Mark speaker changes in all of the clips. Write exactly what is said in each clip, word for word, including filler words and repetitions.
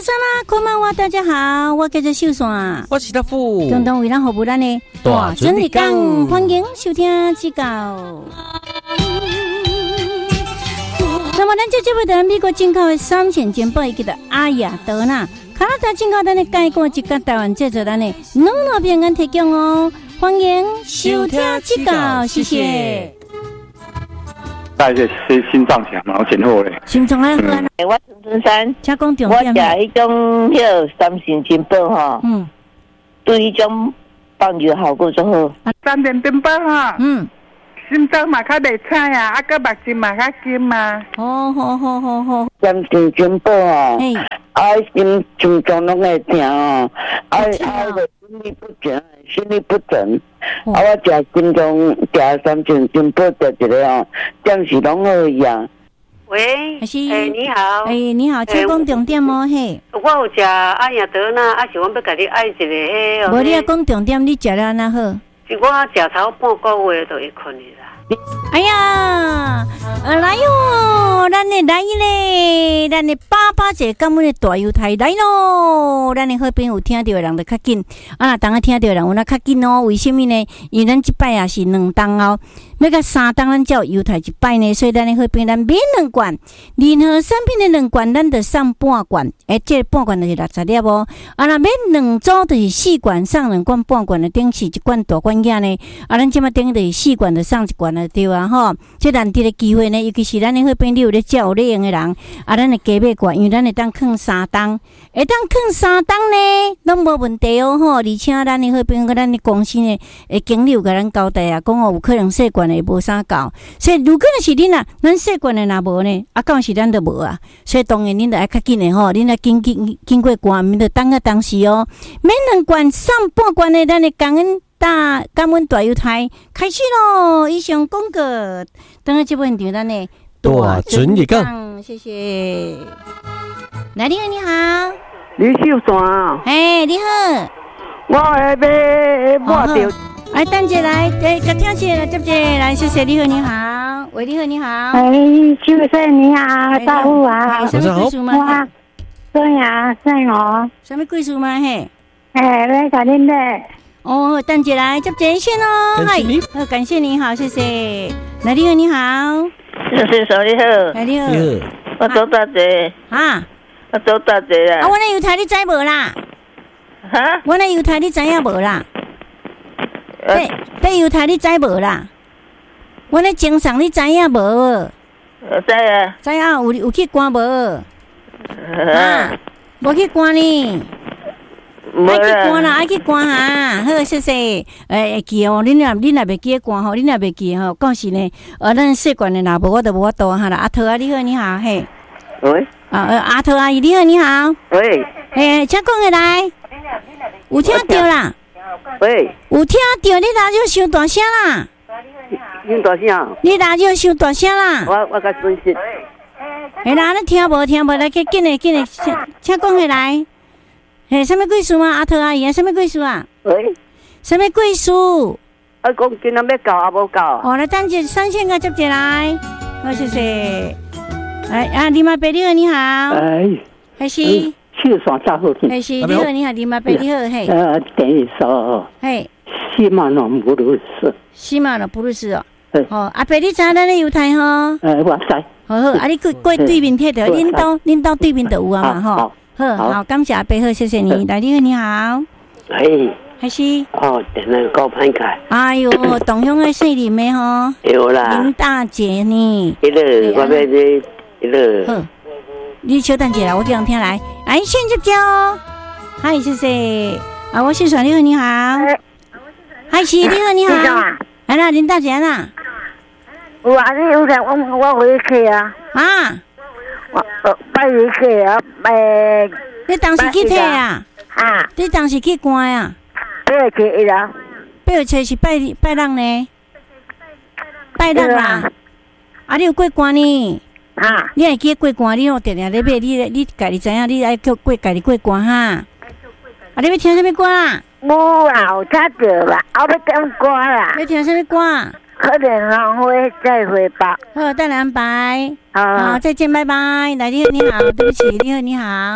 Speaker 1: 山啦，看嘛我大家好，我叫做秀山，
Speaker 2: 我是大富，
Speaker 1: 共同为咱服务咱的
Speaker 2: 大准日讲，
Speaker 1: 欢迎收听指教。那么咱这节目的美国进口的三线煎包，伊叫做阿雅德纳，加拿大进口咱的介果，一个台湾制作咱的两路平安提供哦，欢迎收听指教，谢谢。
Speaker 3: 带一些心脏强，然后前后嘞。
Speaker 1: 心脏还好啊。
Speaker 4: 我陈春山，
Speaker 1: 请讲重
Speaker 4: 我
Speaker 1: 点。
Speaker 4: 食迄种迄个三线煎包吼，
Speaker 1: 嗯，
Speaker 4: 对迄种放尿效果最好。
Speaker 5: 三线煎包吼，
Speaker 1: 嗯，
Speaker 5: 心脏嘛较袂菜啊，啊个目睛嘛较金啊。
Speaker 1: 好好好好好。
Speaker 4: 三线煎包吼，
Speaker 1: 嘿，
Speaker 4: 啊心心脏拢会疼哦，啊啊个心律不整，心律不整。啊，我食心脏食三线煎包食一个哦，暂时拢好呀。
Speaker 6: 喂，
Speaker 1: 还是
Speaker 6: 诶、你好，
Speaker 1: 诶、你好，请讲重点哦，嘿。
Speaker 6: 我有食阿雅德纳，啊是阮要甲你爱一个迄。
Speaker 1: 无你要讲重点，你食了安那好？
Speaker 6: 是我食头半个月就会困去啦。
Speaker 1: 哎呀，呃来哟，咱的来咧，咱的爸爸节感恩的大犹太来咯，咱的好朋友听到的人就较紧，啊，当下听到的人有那较紧哦。为什么呢？因为咱这摆也是两档哦，要到三档咱才有犹太一摆呢，所以咱的好朋友咱免两罐，任何产品的两罐，咱就送半罐，诶，这半罐就是六十粒哦。啊，那免两组就是四罐，送两罐半罐的，顶是一罐大罐仔呢。啊，咱即马顶就是四罐就送一罐了，对啊吼。这难得的机会呢，尤其是咱的好朋友有咧照有咧用的人，啊，咱的加买罐，因为咱会当放三档，会当放三档呢，拢无问题哦吼。而且咱的好朋友，咱的公司呢，诶，经理有甲咱交代啊，讲哦，有可能细罐的无啥够，所以如果若是恁啊，咱细罐的若无呢，啊，到时咱就无啊。所以当然恁就爱较紧的吼，恁啊紧紧经过关，免得等啊当时哦，免两罐送半罐的，咱的感恩。大感恩大犹太开始咯！以上广告，等下这部现场咱的
Speaker 2: 大准日讲，
Speaker 1: 谢谢。来，你好，你好，
Speaker 5: 李秀山，
Speaker 1: 哎，你好，
Speaker 5: 我下要抹掉。
Speaker 1: 来，等者来，诶，甲听者来接者来，谢谢，你好，你好，喂，你好，你好，
Speaker 7: 哎，秀山你好，大夫啊，
Speaker 1: 晚上好，
Speaker 7: 哇，对呀，是我，
Speaker 1: 什么贵属吗？嘿，
Speaker 7: 哎，来搞恁的。
Speaker 1: 哦，等姐来接接线哦，嗨，好，感谢你好，谢谢。来，你好，你好，
Speaker 4: 谢谢手你好，
Speaker 1: 来你好，
Speaker 4: 我做大姐，
Speaker 1: 啊，
Speaker 4: 我做大姐啦。
Speaker 1: 啊，我那犹太你知无啦？
Speaker 4: 哈？
Speaker 1: 我那犹太你知影无啦？对，对犹太你知无啦？我那精神你知影无？
Speaker 4: 我知啊。
Speaker 1: 知影有有去关无？啊，无去关呢。爱去关啦，爱去关哈，好，谢谢。诶、欸，会记哦，恁若恁若袂记关吼，恁若袂记吼，到时呢，呃，咱细罐的若无我就无法度哈啦。阿桃啊，你好，你好，嘿。
Speaker 4: 喂。
Speaker 1: 啊，呃，阿桃阿姨，你好，你好。
Speaker 4: 喂。
Speaker 1: 诶，请讲下来。有听到啦？
Speaker 4: 喂。有
Speaker 1: 听到，你radio伤大声啦。
Speaker 4: 伤大声。
Speaker 1: 你radio伤大声啦。
Speaker 4: 我我甲损失。
Speaker 1: 诶啦，你听无听无来，去紧诶紧诶，请请讲下来。嘿，什么贵数吗？阿桃阿姨啊，什么贵数啊？
Speaker 4: 喂，
Speaker 1: 什么贵数？
Speaker 4: 啊，讲今仔要到啊，无到。
Speaker 1: 哦，来等者三线个接者来，好，谢谢。来啊，林马伯你好，你好。
Speaker 8: 哎，
Speaker 1: 还是。
Speaker 8: 秀山大好听。
Speaker 1: 还是你好，你好，林马伯你好，嘿。
Speaker 8: 呃，等一下。
Speaker 1: 嘿。
Speaker 8: 西马诺布鲁斯。
Speaker 1: 西马诺布鲁斯哦。哦，阿伯你知咱咧犹太吼？
Speaker 8: 呃，我知。
Speaker 1: 好好，啊，你过过对面贴着，恁兜恁兜对面就有啊嘛吼。好好，感谢阿伯好，谢谢你。来，你好，你好。
Speaker 8: 哎，
Speaker 1: 还是？
Speaker 8: 哦，电脑搞歹开。
Speaker 1: 哎呦，同乡的姓林的吼。
Speaker 8: 有啦。
Speaker 1: 林大姐呢？
Speaker 8: 一个，我要这一个。
Speaker 1: 好，你稍等一下，我这样听来。来，先接接哦。嗨，谢谢。啊，我是爽，你好，你好。嗨，是，你好，你好。来啦，林大姐啦。
Speaker 7: 有啊，你有来，我我回去啊。
Speaker 1: 啊。
Speaker 7: 我我拜回去啊，拜。
Speaker 1: 你当时去摕啊？
Speaker 7: 啊。
Speaker 1: 你当时去关啊？
Speaker 7: 拜回去啦。
Speaker 1: 拜回去是拜拜人呢？拜人啦。啊，你有过关呢？
Speaker 7: 啊。
Speaker 1: 你会记过关？你哦，定定咧买，你你家己知影，你爱叫过家己过关哈。啊，你要听什么歌啦？
Speaker 7: 无啊，有听到啦，我要点歌啦。
Speaker 1: 要听什么歌？
Speaker 7: 可能浪费再会吧。
Speaker 1: 好，再来安排。
Speaker 7: 好，
Speaker 1: 好，再见，拜拜。来，你好，你好，对不起，你好，你好。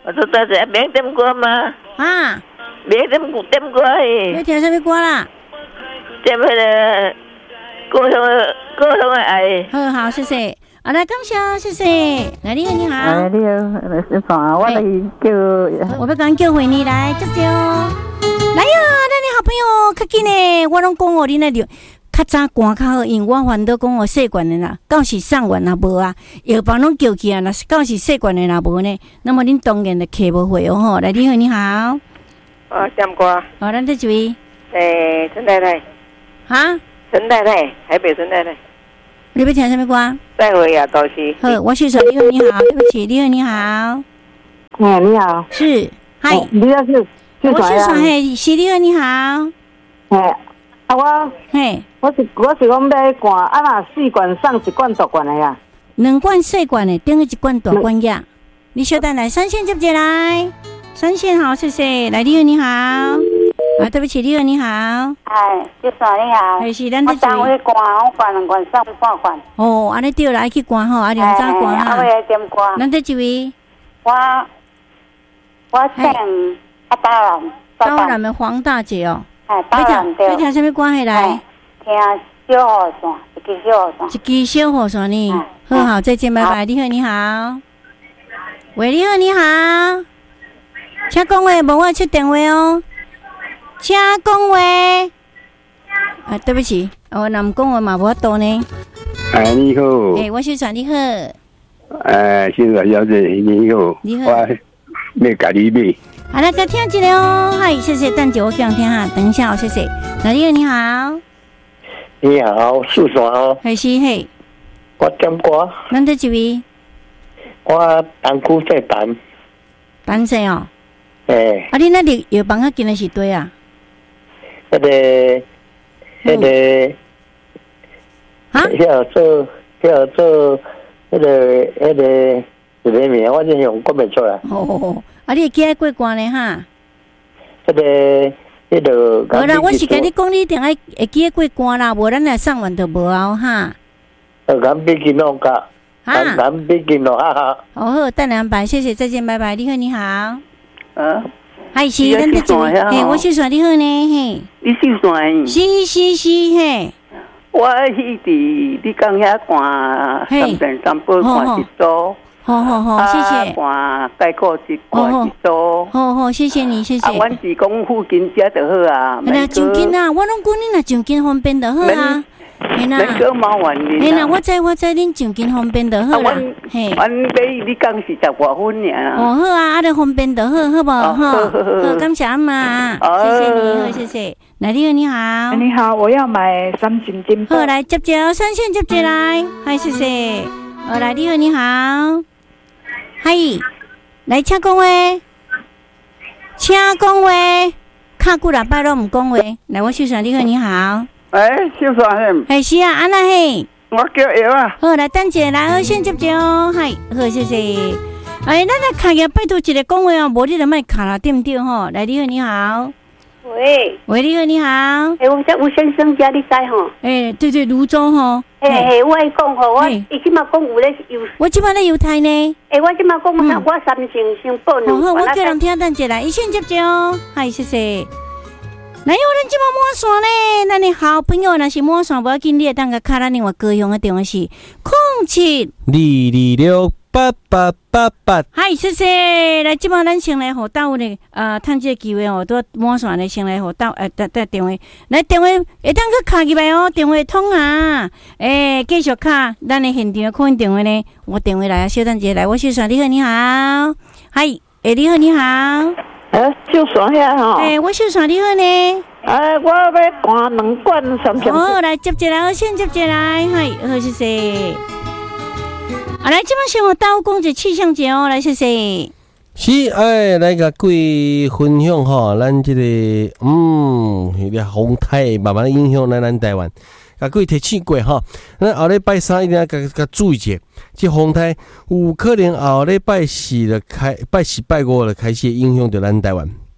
Speaker 7: 我说在这免点歌吗？
Speaker 1: 啊，
Speaker 7: 免点歌点歌诶。
Speaker 1: 要听什么歌啦？
Speaker 7: 点迄个故乡的故乡的爱。
Speaker 1: 好好，谢谢。好，来感谢，谢谢。来，你好，你好。
Speaker 5: 哎，你好，是啥？我来叫，
Speaker 1: 我要刚叫回你来接接哦。来呀，咱的好朋友，较紧呢，我拢讲哦，你那就较早寒较好，因为我烦恼讲哦，细罐的啦，到时送完也无啊，药房拢叫起啊，若是到时细罐的也无呢，那么恁当然就客无回哦吼。来，你好，你好。
Speaker 5: 哦，点歌。
Speaker 1: 哦，咱这一位。
Speaker 5: 诶，陈太太。
Speaker 1: 哈？
Speaker 5: 陈太太，台北陈太太。
Speaker 1: 你要听什么歌？
Speaker 5: 再会呀，都是。
Speaker 1: 好，我是说你好，你好，对不起，你好，你好。
Speaker 7: 哎，你好。
Speaker 1: 是，嗨。
Speaker 7: 你要是。
Speaker 1: 我是说嘿，是你好，你好。
Speaker 7: 嘿，啊我，
Speaker 1: 嘿，
Speaker 7: 我是我是讲买罐，啊若四罐送一罐大罐的呀。
Speaker 1: 两罐细罐的，等于一罐大罐呀。你稍等来，三线接接来，三线好，谢谢。来，你好，你好。啊，对不起，你好，你好。
Speaker 9: 哎，就说你好。
Speaker 1: 还是咱这
Speaker 9: 我单位罐，我罐两罐送半罐。
Speaker 1: 哦，安尼对啦，去罐吼，啊两张罐哈。
Speaker 9: 啊，我点罐。
Speaker 1: 咱这一位。
Speaker 9: 我我请。啊，当然，
Speaker 1: 当然的黄大姐哦。
Speaker 9: 哎，当然对。
Speaker 1: 要听什么关系来？
Speaker 9: 听小雨伞，一支小雨伞。
Speaker 1: 一支小雨伞呢？好好，再见，拜拜。你好，你好。喂，你好，你好。请讲话，无我出电话哦。请讲话。啊，对不起，我若唔讲话嘛无法度呢。
Speaker 3: 哎，你好。
Speaker 1: 哎，我是传你好。
Speaker 3: 哎，现在小姐你好。
Speaker 1: 你好。
Speaker 3: 我要甲你买。
Speaker 1: 好了，再听一个哦，嗨，谢谢，等久我给我听哈，等一下哦，谢谢。哪里你好？
Speaker 8: 你好，素爽哦。
Speaker 1: 还是嘿？
Speaker 8: 我点歌。
Speaker 1: 咱这一位？
Speaker 8: 我单区在办。
Speaker 1: 办谁哦？
Speaker 8: 诶。
Speaker 1: 啊，你那里药房较近的是对啊？
Speaker 8: 那个，那个，
Speaker 1: 啊？
Speaker 8: 要做，要做，那个，那个，一个名，我真用讲不出来。
Speaker 1: 哦。啊！你会记爱过关呢哈？
Speaker 8: 迄个，迄个。
Speaker 1: 无啦，我是甲你讲，你一定爱会记爱过关啦，无咱来送完就无啊哈。
Speaker 8: 呃，咱毕竟弄个，咱咱毕竟弄哈哈。
Speaker 1: 哦好，等两百，谢谢，再见，拜拜。你好，你好。
Speaker 10: 啊。
Speaker 1: 还是咱这一位，嘿，我是说你好呢，嘿。
Speaker 10: 你是谁？
Speaker 1: 是是是，嘿。
Speaker 10: 我迄伫你讲遐看三点三八看一组。
Speaker 1: 好好好，谢谢。
Speaker 10: 啊，概括一看一组。
Speaker 1: 好好，谢谢你，谢谢。
Speaker 10: 啊，阮是讲附近遮就好啊。
Speaker 1: 那上近啊，我拢讲你若上近方便就好啊。
Speaker 10: 免免个麻烦你。
Speaker 1: 嘿啦，我知我知，恁上近方便就好啦。
Speaker 10: 嘿，阮买你讲是十外分尔。
Speaker 1: 哦，好啊，啊，咧方便就好，好不好？好，好，感谢阿妈，谢谢你，好，谢谢。来，你好，你好。
Speaker 5: 你好，我要买三星金宝。
Speaker 1: 好，来接接，三线接接来，嗨，谢谢。好，来，你好，你好。嗨，来请讲话，请讲话，卡久喇叭拢唔讲话。来，我秀爽，你好，你好。
Speaker 10: 哎，秀爽嘿。
Speaker 1: 哎，是啊，安那嘿。
Speaker 10: 我叫姚啊。
Speaker 1: 好，来等者，来，好，先接接哦，嗨，好，谢谢。哎，咱来卡个拜托一个讲话哦，无你就莫卡啦，对唔对吼？来，你好，你好。
Speaker 6: 喂。
Speaker 1: 喂，你好，你好。
Speaker 6: 哎，我在吴先生家，你知吼？
Speaker 1: 哎，对对，泸州吼。
Speaker 6: 嘿嘿，我爱讲吼，我伊即马讲有咧犹，
Speaker 1: 我即马咧犹太呢。
Speaker 6: 诶，我即马讲我我三星先报两。
Speaker 1: 好好，我叫人听等者来，一线接接哦，嗨，谢谢。来，有人即马摸线咧，咱的好朋友若是摸线，无要紧，你会当个卡咱另外高雄的电话是零七
Speaker 2: 二二六八八八八。
Speaker 1: 嗨，谢谢。来，即马咱先来互到咧，呃，趁这个机会哦，都摸线咧，先来互到，呃，打打电话，来电话会当去卡入来哦，电话通啊，诶，继续卡，咱的现场可能电话呢，我电话来啊，小等者来，我秀爽，你好，你好，嗨，诶，你好，你好。
Speaker 7: 哎，秀爽遐吼。
Speaker 1: 哎，我秀爽你好呢。
Speaker 7: 哎，我要灌两罐三千。
Speaker 1: 好，来接一来，先接一来，嗨，好，谢谢。啊，来，这摆先我刀讲一气象节哦，来，谢谢。
Speaker 2: 是，哎，来甲各位分享吼，咱这个嗯，迄个风台慢慢影响咱咱台湾。甲各位提醒过吼，咱后礼拜三一定要甲甲注意一下，这风台有可能后礼拜四就开，拜四拜五就开始影响到咱台湾。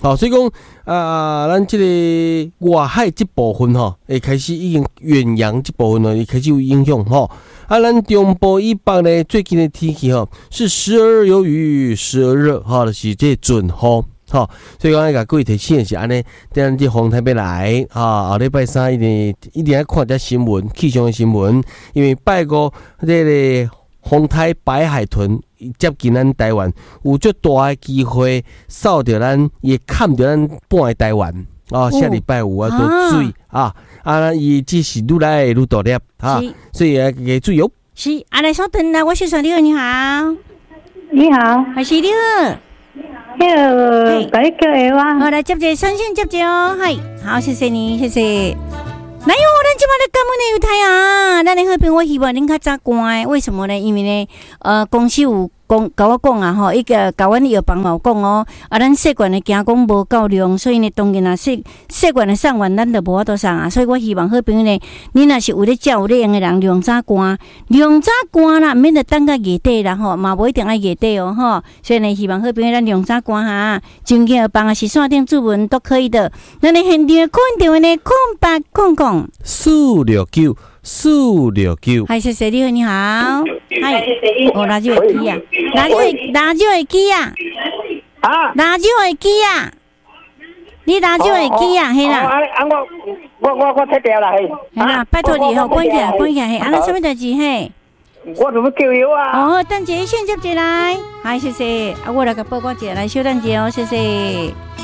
Speaker 2: 好，所以讲啊，咱这个外海这部分吼，会开始已经远洋这部分呢，也开始有影响吼。啊，咱中部以北呢，最近的天气吼是时而有雨，时而热，吼，就是这准雨，吼。所以讲，甲各位提醒的是安尼，等咱这风台要来，啊，后礼拜三一定一定要看这新闻，气象的新闻，因为拜五这个风台白海豚接近咱台湾，有足大的机会扫到咱，也看到咱半个台湾。哦，下礼拜五啊，多注意啊！啊，伊只是愈来愈大粒啊，所以啊，要注意哦。
Speaker 1: 是，啊，来稍等啦，我是小六，你好，
Speaker 9: 你好，
Speaker 1: 我是六，
Speaker 9: 六，把你叫下哇，
Speaker 1: 好来接接，先先接接哦，嗨，好，谢谢你，谢谢。来哟，咱即摆咧感恩的犹太啊，咱的好朋友，我希望恁较早关，为什么呢？因为呢，呃，公司有讲甲我讲啊，吼，一个甲阮药房嘛讲哦，啊，咱试管的惊讲无够量，所以呢，当然啊，试试管的送完，咱就无法度送啊，所以我希望好朋友呢，你若是有咧照有咧用的人，量早关，量早关啦，免得等到月底啦吼，嘛无一定爱月底哦吼，所以呢，希望好朋友咱量早关哈，真个帮啊是线顶注文都可以的。咱的现场空电话呢，空八空空。
Speaker 2: 四六九四六九，
Speaker 1: 嗨，谢谢你好，你好，嗨，哦，垃圾会机啊，垃圾会垃圾会机啊，
Speaker 8: 啊，
Speaker 1: 垃圾会机啊，你垃圾会机啊，嘿啦，
Speaker 8: 啊啊我我我我拆掉啦，嘿，
Speaker 1: 嘿啦，拜托你哦，关起来，关起来，嘿，啊，那什么代志嘿？
Speaker 8: 我怎么叫药啊？
Speaker 1: 哦，等一下先接进来，嗨，谢谢，啊，我来个报告一下，来稍等一下哦，谢谢。